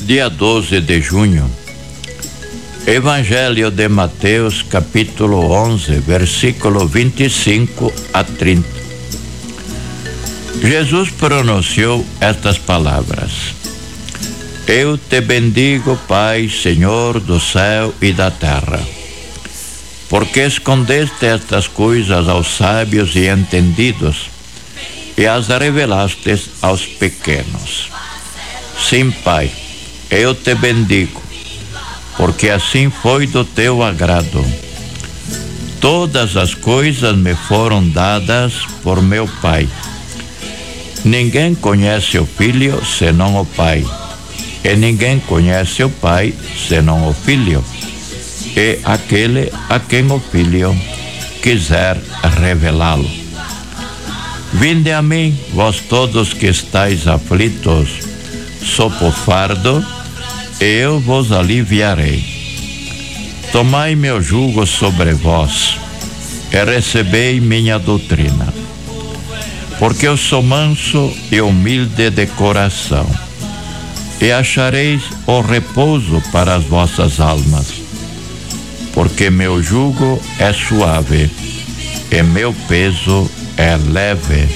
Dia 12 de junho. Evangelho de Mateus, capítulo 11, versículo 25 a 30. Jesus pronunciou estas palavras: Eu te bendigo, Pai, Senhor do céu e da terra, porque escondeste estas coisas aos sábios e entendidos e as revelaste aos pequenos. Sim, Pai, eu te bendigo, porque assim foi do teu agrado. Todas as coisas me foram dadas por meu Pai. Ninguém conhece o Filho senão o Pai, e ninguém conhece o Pai senão o Filho, e aquele a quem o Filho quiser revelá-lo. Vinde a mim, vós todos que estáis aflitos, sob o fardo, e eu vos aliviarei. Tomai meu jugo sobre vós, e recebei minha doutrina, porque eu sou manso e humilde de coração, e achareis o repouso para as vossas almas, porque meu jugo é suave, e meu peso é leve.